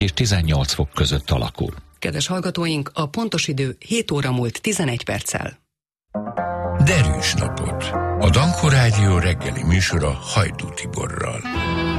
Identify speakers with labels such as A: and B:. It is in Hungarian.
A: és 18 fok között alakul.
B: Kedves hallgatóink, a pontos idő 7 óra múlt 11 perccel.
C: Derűs napot! A Danko Rádió reggeli műsora Hajdú Tiborral.